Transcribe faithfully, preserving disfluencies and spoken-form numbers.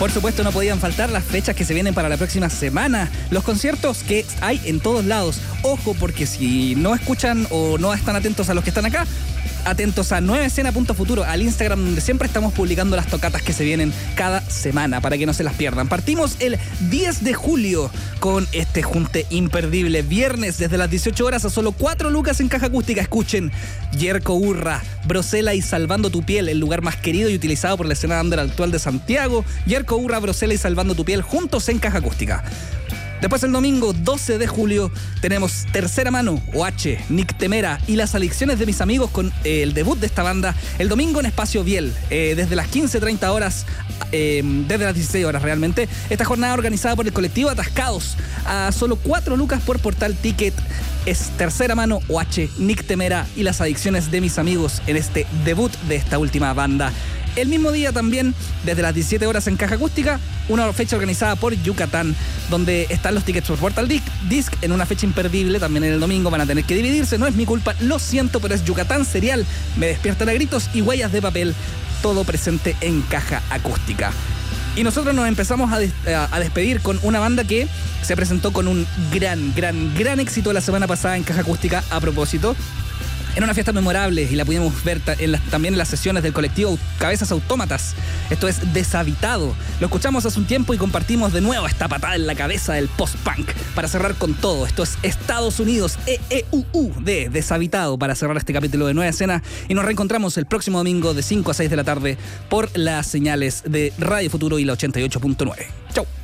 Por supuesto, no podían faltar las fechas que se vienen para la próxima semana. Los conciertos que hay en todos lados. Ojo, porque si no escuchan o no están atentos a los que están acá, atentos a nueva escena punto futuro, al Instagram, donde siempre estamos publicando las tocatas que se vienen cada semana para que no se las pierdan. Partimos el diez de julio con este junte imperdible. Viernes desde las dieciocho horas a solo cuatro lucas en Caja Acústica. Escuchen Yerko Urra, Brosela y Salvando tu Piel, el lugar más querido y utilizado por la escena under actual de Santiago. Yerko Urra, Brosela y Salvando tu Piel juntos en Caja Acústica. Después el domingo doce de julio tenemos Tercera Mano, O H, Nick Temera y Las Adicciones de Mis Amigos con eh, el debut de esta banda el domingo en Espacio Biel, eh, desde las quince treinta horas, eh, desde las dieciséis horas realmente. Esta jornada organizada por el colectivo Atascados a solo cuatro lucas por Portal Ticket. Es Tercera Mano, O H, Nick Temera y Las Adicciones de Mis Amigos en este debut de esta última banda. El mismo día también, desde las diecisiete horas en Caja Acústica, una fecha organizada por Yucatán, donde están los tickets por Portal Disc en una fecha imperdible. También en el domingo van a tener que dividirse, no es mi culpa, lo siento, pero es Yucatán Serial, Me Despiertan a Gritos y Huellas de Papel, todo presente en Caja Acústica. Y nosotros nos empezamos a, des- a despedir con una banda que se presentó con un gran, gran, gran éxito la semana pasada en Caja Acústica a propósito. En una fiesta memorable, y la pudimos ver ta- en las, también en las sesiones del colectivo Cabezas Autómatas. Esto es Deshabitado. Lo escuchamos hace un tiempo y compartimos de nuevo esta patada en la cabeza del post-punk para cerrar con todo. Esto es Estados Unidos, E E U U de Deshabitado, para cerrar este capítulo de Nueva Escena. Y nos reencontramos el próximo domingo de cinco a seis de la tarde por las señales de Radio Futuro y la ochenta y ocho punto nueve. Chau.